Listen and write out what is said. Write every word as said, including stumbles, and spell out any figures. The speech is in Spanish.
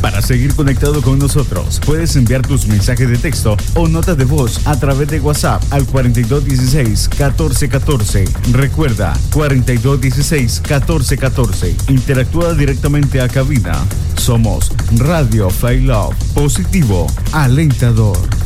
Para seguir conectado con nosotros, puedes enviar tus mensajes de texto o notas de voz a través de WhatsApp al cuarenta y dos dieciséis catorce catorce. Recuerda, cuarenta y dos dieciséis catorce catorce. Interactúa directamente a cabina. Somos Radio Fly Love, positivo, alentador.